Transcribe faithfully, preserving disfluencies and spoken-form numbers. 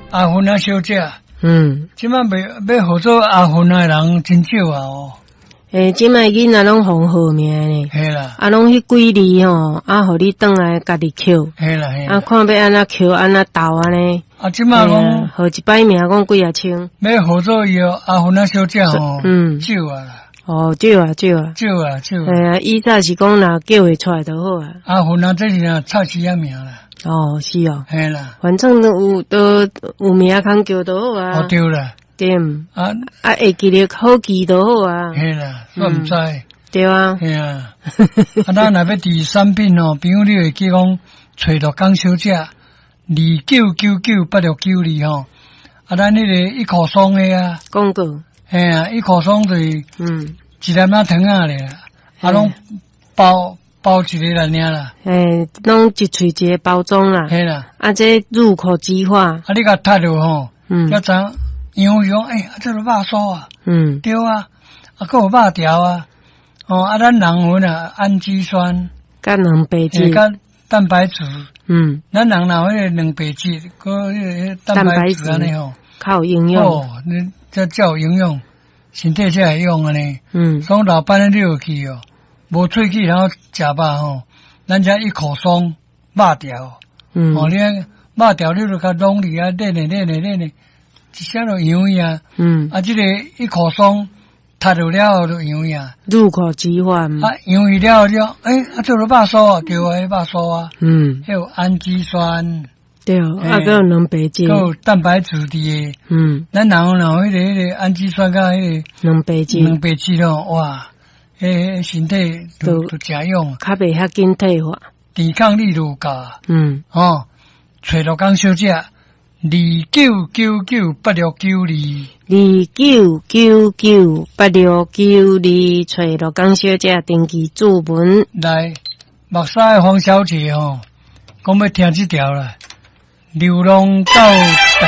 阿芬啊小姐， 嗯， 即摆要要合作阿芬啊人真少啊哦。 诶，即摆囡仔拢封好名呢， 系啦， 啊，拢迄几字吼，啊，互你转来家己扣， 系啦系啊， 啦。 看要安怎扣，安怎斗安尼。 啊，即摆讲好一摆名讲几啊千， 要合作以后，阿芬啊小姐吼， 嗯， 少啊啦， 哦，少啊少啊， 少啊少啊。 哎呀，伊早是讲若叫会出来就好啊。 阿芬啊，这是啊菜市仔名啦。 哦，是哦， 系啦， 反正都有都有名通叫就好啊。 哦对啦， 对， 啊啊会记得好记就好啊。 系啦，我毋知。 对啊， 系啊，啊咱若要第产品哦，朋友你会记讲找到江小姐二九九九八六九二吼，啊咱迄个一颗松的啊， 广告， 系啊，一颗松就是嗯， 一粒仔糖仔咧，啊拢包包一个啦尔啦， 诶，拢一喙一个包装啦。 系啦， 啊，这入口即化， 啊你甲踢落吼， 嗯要知样样，诶，啊这个肉酥啊， 嗯， 对啊，啊佫有肉条啊，哦啊咱人有呐氨基酸， 甲两白诶质， 甲蛋白质。 嗯， 咱人若迄个两白质，搁迄个蛋白质安尼吼， 较有营养。 哦，你这才有营养，身体才会用安尼。 嗯， 从老板你落去哦，无喙齿然后食肉吼，咱遮一口松肉条， 嗯， 哦，你肉条你著甲弄里啊，练练练练练练，一下就样伊啊。 嗯， 啊，即个一口松踢落了后就样伊啊。 入口即化嘛。 啊，样伊了后了，诶，啊，做了肉酥啊，对啊，迄肉酥啊。 嗯， 还有氨基酸， 对，啊，个有两白质， 还有蛋白质伫个。 嗯， 咱人有若迄个迄个氨基酸甲迄个两白质， 两白质咯，哇，迄身体都都诚用， 较袂遐紧退化。 抵抗力都有够。 嗯， 哦，找到江小姐，二九九九八六九二， 二九九九八六九二，找罗江小姐登记注文。 来，目屎的黄小姐吼，讲要听这条啦，流浪到台